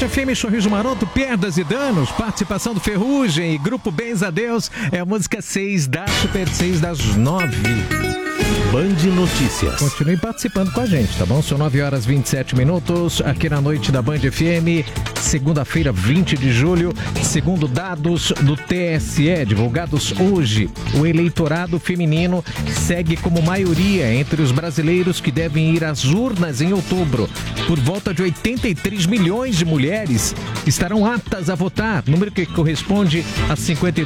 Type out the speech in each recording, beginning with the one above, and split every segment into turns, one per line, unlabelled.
FM, Sorriso Maroto, Perdas e Danos, participação do Ferrugem e Grupo Bens a Deus, é a música 6 da Super 6 das 9.
Band Notícias.
Continue participando com a gente, tá bom? São 9h27 aqui na noite da Band FM, segunda-feira, 20 de julho. Segundo dados do TSE, divulgados hoje, o eleitorado feminino segue como maioria entre os brasileiros que devem ir às urnas em outubro. Por volta de 83 milhões de mulheres estarão aptas a votar, número que corresponde a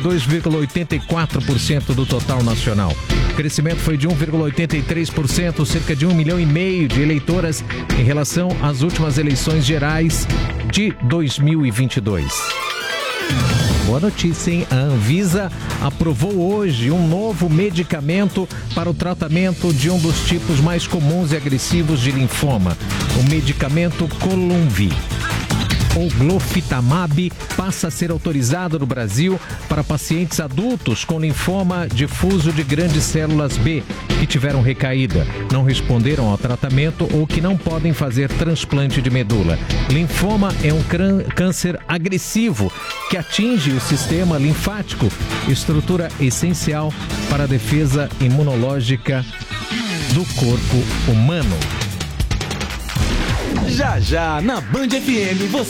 52,84% do total nacional. O crescimento foi de 1,83%, cerca de 1,5 milhão de eleitoras em relação às últimas eleições gerais de 2022. Boa notícia, hein? A Anvisa aprovou hoje um novo medicamento para o tratamento de um dos tipos mais comuns e agressivos de linfoma, o medicamento Columvi. O Glofitamab passa a ser autorizado no Brasil para pacientes adultos com linfoma difuso de grandes células B que tiveram recaída, não responderam ao tratamento ou que não podem fazer transplante de medula. Linfoma é um câncer agressivo que atinge o sistema linfático, estrutura essencial para a defesa imunológica do corpo humano.
Já, na Band FM, você